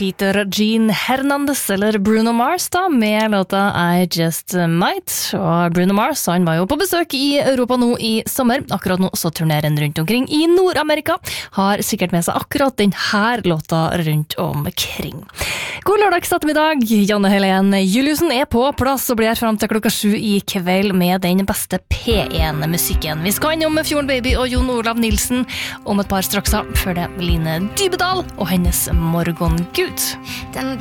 Peter Gene Hernandez, eller Bruno Mars da, med låta I Just Might. Og Bruno Mars, han var jo på besøk i Europa nå i sommer. Akkurat nå så turnerer han rundt omkring i Nord-Amerika. Har sikkert med seg akkurat den her låta rundt omkring. God lørdags ettermiddag. Janne Helene Juliusen er på plass og blir her frem til 7 i kveld med den beste P1-musikken. Vi skal innom Fjorden Baby og Jon Olav Nilsen om et par strakser, før det Line Dybedal og hennes Morgongud. Den